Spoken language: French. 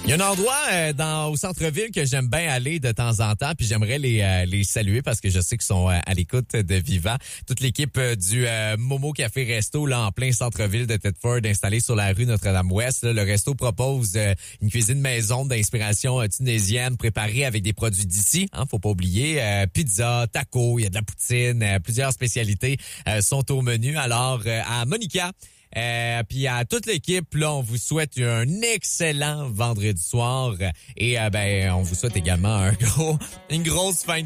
Il y a un endroit au centre-ville que j'aime bien aller de temps en temps, puis j'aimerais les saluer parce que je sais qu'ils sont à l'écoute de Vivant. Toute l'équipe du Momo Café Resto là en plein centre-ville de Thetford, installé sur la rue Notre-Dame-Ouest. Là, le resto propose une cuisine maison d'inspiration tunisienne préparée avec des produits d'ici. Hein, faut pas oublier pizza, tacos, il y a de la poutine, plusieurs spécialités sont au menu. Alors à Monica. Puis à toute l'équipe, là, on vous souhaite un excellent vendredi soir et on vous souhaite également une grosse fin de